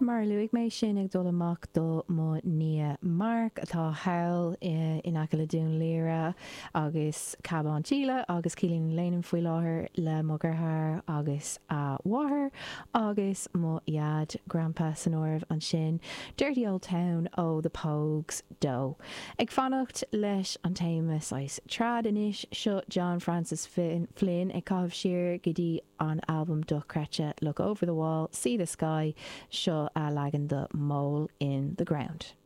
Mar luigh mé sin ag dul amach do mo nia Mark atá hail in aice le dún léire agus cabán tíle agus cílín léanam faoi láthair le mogurthar agus a wathair agus mo iad grandpa san ormh an sin Dirty Old Town ó the Pogues dó. Ag fannacht leis an témas ais trad inis seo John Francis Flynn ag cabh siar go dtí an album do Creche Look Over the Wall, See the Sky seo a lagan the Mole in the Ground.